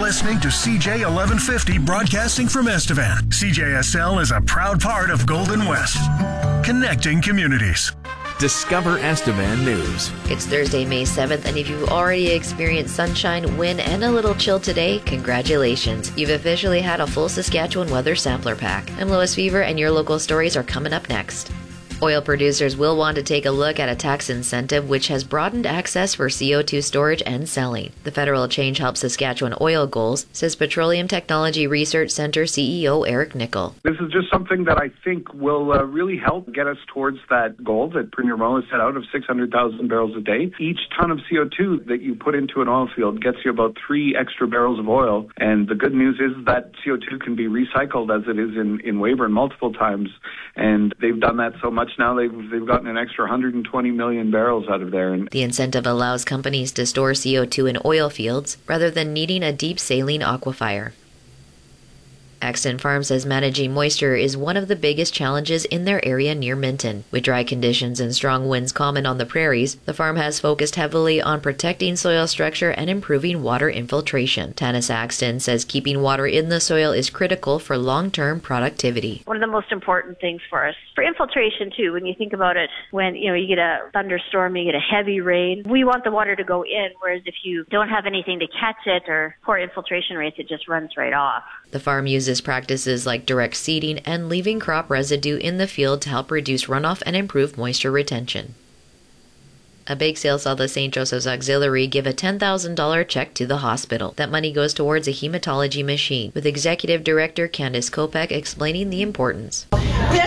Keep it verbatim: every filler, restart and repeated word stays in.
listening to C J eleven fifty broadcasting from Estevan. C J S L is a proud part of Golden West, connecting communities. Discover Estevan News. It's Thursday, May seventh, and if you've already experienced sunshine, wind, and a little chill today, congratulations. You've officially had a full Saskatchewan weather sampler pack. I'm Lois Fever, and your local stories are coming up next. Oil producers will want to take a look at a tax incentive which has broadened access for C O two storage and selling. The federal change helps Saskatchewan oil goals, says Petroleum Technology Research Centre C E O Eric Nickel. This is just something that I think will uh, really help get us towards that goal that Premier Moe has set out of six hundred thousand barrels a day. Each ton of C O two that you put into an oil field gets you about three extra barrels of oil. And the good news is that C O two can be recycled as it is in, in Weyburn multiple times. And they've done that so much now they've they've gotten an extra one hundred twenty million barrels out of there. The incentive allows companies to store C O two in oil fields rather than needing a deep saline aquifer. Axton Farm says managing moisture is one of the biggest challenges in their area near Minton. With dry conditions and strong winds common on the prairies, the farm has focused heavily on protecting soil structure and improving water infiltration. Tanis Axton says keeping water in the soil is critical for long-term productivity. One of the most important things for us, for infiltration too, when you think about it, when you know you get a thunderstorm, you get a heavy rain, we want the water to go in, whereas if you don't have anything to catch it or poor infiltration rates, it just runs right off. The farm uses practices like direct seeding and leaving crop residue in the field to help reduce runoff and improve moisture retention. A bake sale saw the Saint Joseph's Auxiliary give a ten thousand dollars check to the hospital. That money goes towards a hematology machine, with Executive Director Candice Kopek explaining the importance.